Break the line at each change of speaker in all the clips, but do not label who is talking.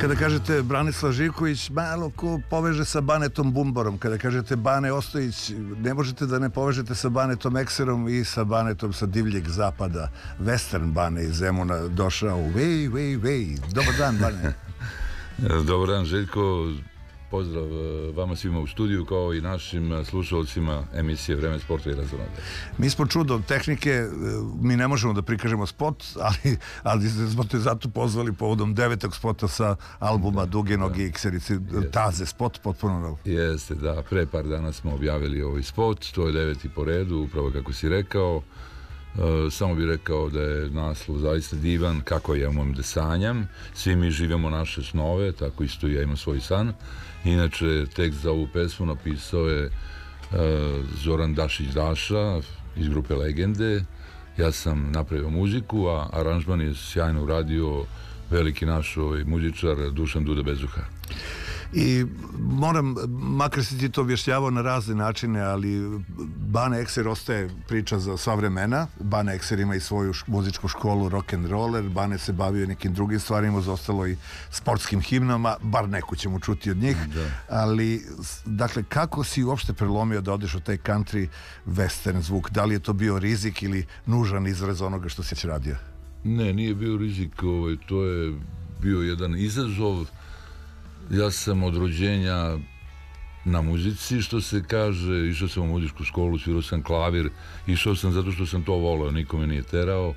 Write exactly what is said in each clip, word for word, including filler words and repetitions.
Kada kažete Branislav Živković, malo ko poveže sa Banetom Bumbarom. Kada kažete Bane Ostojić, ne možete da ne povežete sa Banetom Ekserom i sa Banetom sa divljeg zapada. Western Bane iz Zemuna došao. Vej, vej, vej. Dobar dan, Bane.
Dobar dan, Željko. Pozdrav vama svima u studiju, kao i našim slušalcima emisije Vreme sporta i razonode.
Mi smo čudo tehnike, mi ne možemo da prikažemo spot, ali, ali smo te zato pozvali povodom devetog spota sa albuma da, Duge noge i Kserice, taze spot, potpuno novo.
Jeste, da, pre par dana smo objavili ovaj spot, to je deveti po redu, upravo kako si rekao. Uh, samo bih rekao da je naslov zaista divan, kako ja umem da sanjam, svi mi živimo naše snove, tako isto i ja imam svoj san. Inače, tekst za ovu pesmu napisao je uh, Zoran Dašić Daša iz grupe Legende. Ja sam napravio muziku, a aranžman je sjajno uradio veliki naš ovaj muzičar Dušan Duda Bezuha.
I moram, makar si ti to objašnjavao na razne načine, ali Bane Ekser ostaje priča za sva vremena. Bane Ekser ima i svoju muzičku školu rock'n'roller, Bane se bavio nekim drugim stvarima, zostalo i sportskim himnama, bar neku ćemo čuti od njih. Da. Ali, dakle, kako si uopšte prelomio da odeš u taj country western zvuk? Da li je to bio rizik ili nužan izraz onoga što si radio?
Ne, nije bio rizik, ovaj, to je bio jedan izazov. Ja sam od rođenja na muzici, što se kaže, išao sam u muzičku školu, svirao sam klavir, išao sam zato što sam to voleo, niko me nije terao.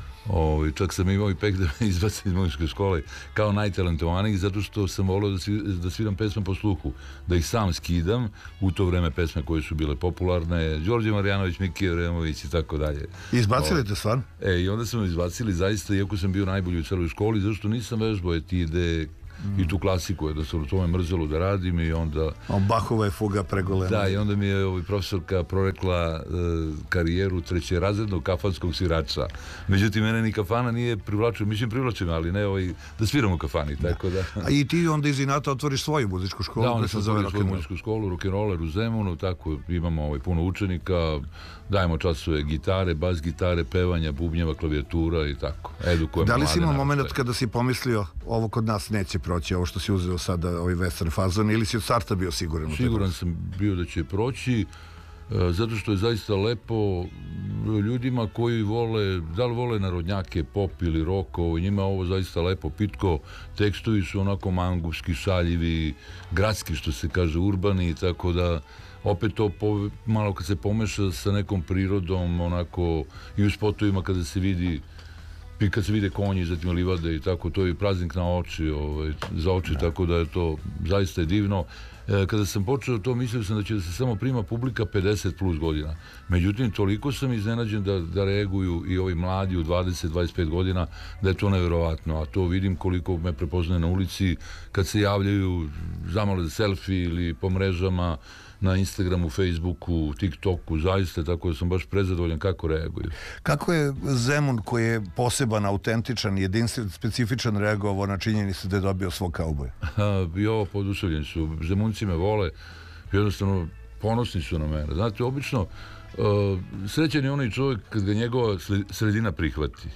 O, čak sam imao i pek da me izbacim iz muzičke škole kao najtalentovaniji, zato što sam voleo da, svi, da sviram pesme po sluhu, da ih sam skidam, u to vreme pesme koje su bile popularne, Đorđe Marjanović, Miki Evremović i tako dalje.
Izbacili te stvarno?
E, i onda sam izbacili zaista, iako sam bio najbolji u celoj školi, zato što nisam vežbao etide, Mm. i tu klasiku je da sam u tome mrzelo da radim i onda...
O, Bachova je fuga pregolena.
Da, i onda mi je ovaj profesorka prorekla e, karijeru trećerazrednog kafanskog svirača. Međutim, mene ni kafana nije privlačio, mislim privlačio, ali ne ovaj, da sviram u kafani, tako da...
A i ti onda iz inata otvoriš svoju muzičku školu?
Da, onda sam otvorio svoju muzičku školu, rock'n'roller u Zemunu, tako imamo ovaj, puno učenika, dajemo časove gitare, bas gitare, pevanja, bubnjeva, klavijatura i tako. Edukujemo.
Da li si imao moment kada si pomislio ovo kod nas neće proći, ovo što si uzeo sada, ovaj western fazon, ili si od starta bio siguran?
Siguran sam bio da će proći, zato što je zaista lepo ljudima koji vole, da li vole narodnjake, pop ili rock, njima ovo zaista lepo, pitko, tekstovi su onako mangupski, šaljivi, gradski, što se kaže, urbani, tako da opet to po, malo kad se pomeša sa nekom prirodom, onako i u spotovima kada se vidi i kad se vide konji, zatim livade i tako, to je praznik na oči, ovaj, za oči, da. Tako da je to zaista je divno. E, kada sam počeo to, mislio sam da će da se samo prima publika pedeset plus godina. Međutim, toliko sam iznenađen da, da reaguju i ovi mladi u dvadeset do dvadeset pet godina, da je to neverovatno, a to vidim koliko me prepoznaje na ulici, kad se javljaju zamale za selfie ili po mrežama, na Instagramu, Facebooku, TikToku, zaista, tako da sam baš prezadovoljan kako reaguju.
Kako je Zemun, koji je poseban, autentičan, jedinstven, specifičan, reagovao na činjenicu da je dobio svog kauboja?
I ovo poduševljeni su. Zemunci me vole, jednostavno ponosni su na mene. Znate, obično, uh, srećan je onaj čovjek kad ga njegova sredina prihvati.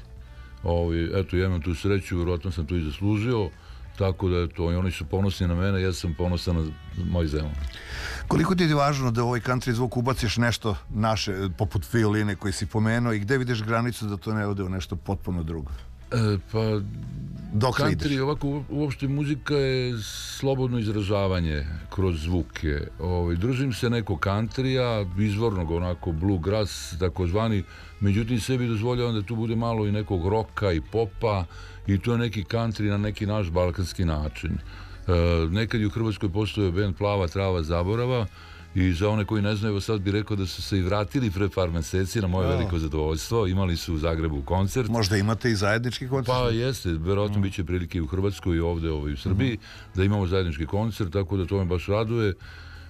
Ovi, eto, ja imam tu sreću, vjerojatno sam to i zaslužio, tako da je to, i oni su ponosni na mene, ja sam ponosan na moj Zemun.
Koliko ti je važno da u ovaj country zvuk ubaciš nešto naše, poput violine koji si pomenuo, i gde vidiš granicu da to ne ode u nešto potpuno drugo?
E, pa,
dok
country, ovako, uopšte muzika je slobodno izražavanje kroz zvuke. Ovaj, držim se neko countrya, izvornog, onako bluegrass, takozvani, međutim sebi dozvoljavam da tu bude malo i nekog roka i popa, i to je neki country na neki naš balkanski način. E, nekad je u Hrvatskoj postojao bend Plava trava zaborava, i za one koji ne znaju, sad bih rekao da su se i vratili pre par meseci, na moje veliko zadovoljstvo. Imali su u Zagrebu koncert.
Možda imate i zajednički koncert?
Pa jeste, verovatno mm. bit će prilike i u Hrvatskoj i ovde ovaj, u Srbiji, mm. da imamo zajednički koncert, tako da to me baš raduje. E,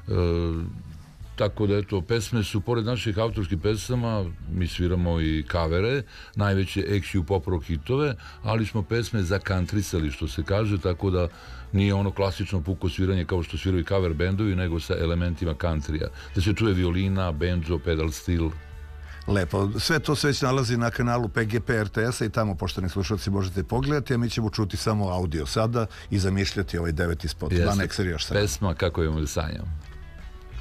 tako da eto, pesme su, pored naših autorskih pesama, mi sviramo i kavere, najveće ex i pop rock hitove, ali smo pesme zakantrisali, što se kaže, tako da nije ono klasično puko sviranje kao što sviraju cover bendovi, nego sa elementima countrya. Da se čuje violina, banjo, pedal steel.
Lepo. Sve to se već nalazi na kanalu P G P R T S-a i tamo, poštovani slušalci, možete pogledati, a mi ćemo čuti samo audio sada i zamišljati ovaj deveti spot. Ban Ekser još sad.
Pesma Kako imamo da sanjam.